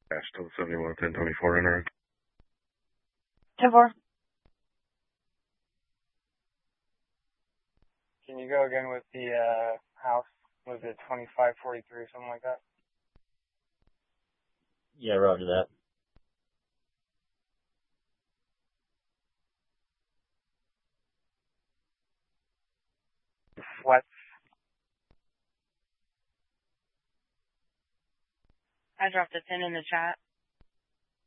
Ashton 711024 enter. 10-4. Can you go again with the house? Was it 2543, something like that? Yeah, roger that. What? I dropped a pin in the chat.